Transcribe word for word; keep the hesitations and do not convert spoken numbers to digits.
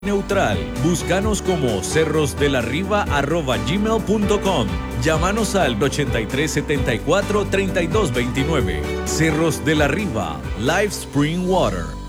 Neutral. Búscanos como cerrosdelarriba arroba gmail punto com. Llámanos al ochenta y tres setenta y cuatro treinta y dos veintinueve. Cerros de la Riva, Live Spring Water.